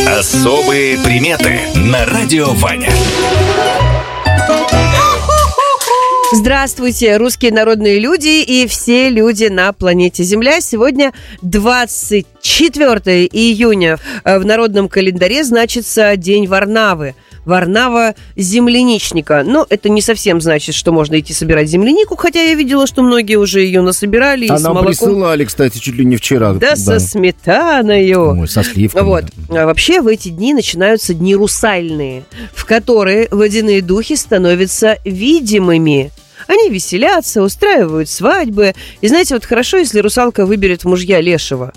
Особые приметы на радио Ваня. Здравствуйте, русские народные люди и все люди на планете Земля. Сегодня 24 июня. В народном календаре значится День Варнавы. Варнава земляничника. Но это не совсем значит, что можно идти собирать землянику, хотя я видела, что многие уже ее насобирали. А нам присылали, кстати, чуть ли не вчера. Да, со сметаною. Ой, со сливками. Вот. А вообще в эти дни начинаются дни русальные, в которые водяные духи становятся видимыми. Они веселятся, устраивают свадьбы. И знаете, вот хорошо, если русалка выберет в мужья лешего.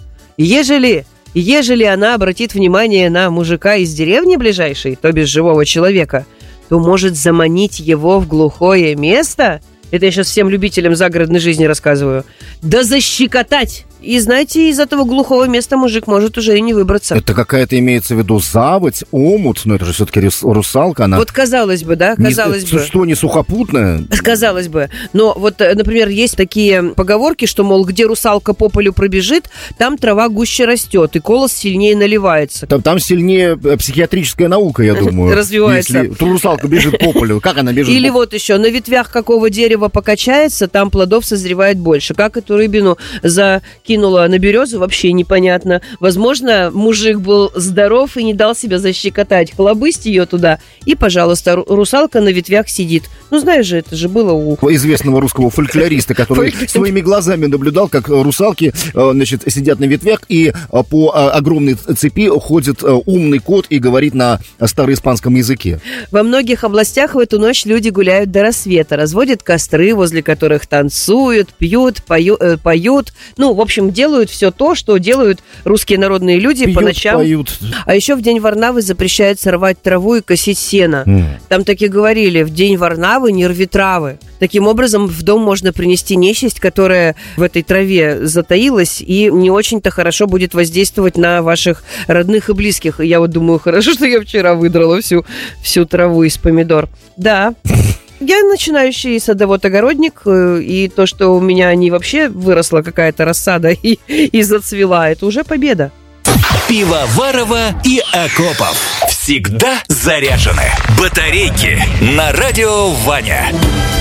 Ежели она обратит внимание на мужика из деревни ближайшей, то без живого человека, то может заманить его в глухое место. Это я сейчас всем любителям загородной жизни рассказываю. Да защекотать! И, знаете, из этого глухого места мужик может уже и не выбраться. Это какая-то имеется в виду заводь, омут, но это же все-таки русалка, она... Вот казалось бы, да, казалось бы. Что, не сухопутная? Казалось бы. Но вот, например, есть такие поговорки, что, мол, где русалка по полю пробежит, там трава гуще растет, и колос сильнее наливается. Там сильнее психиатрическая наука, я думаю. Развивается. Если русалка бежит по полю, как она бежит? Или вот еще, на ветвях какого дерева покачается, там плодов созревает больше. Как эту рыбину закинула на березу, вообще непонятно. Возможно, мужик был здоров и не дал себя защекотать. Хлобысть ее туда, и, пожалуйста, русалка на ветвях сидит. Ну, знаешь же, это же было у известного русского фольклориста, который своими глазами наблюдал, как русалки, значит, сидят на ветвях, и по огромной цепи ходит умный кот и говорит на староиспанском языке. Во многих областях в эту ночь люди гуляют до рассвета, разводят костры, возле которых танцуют, пьют, поют. Ну, в общем, делают все то, что делают русские народные люди по ночам. Поют. А еще в день Варнавы запрещается рвать траву и косить сено. Там так и говорили: в день Варнавы не рви травы. Таким образом, в дом можно принести нечисть, которая в этой траве затаилась и не очень-то хорошо будет воздействовать на ваших родных и близких. И я вот думаю, хорошо, что я вчера выдрала всю траву из помидор. Да. Я начинающий садовод-огородник, и то, что у меня не вообще выросла какая-то рассада и зацвела, это уже победа. Пивоварова и Акопов. Всегда заряжены. Батарейки на радио Ваня.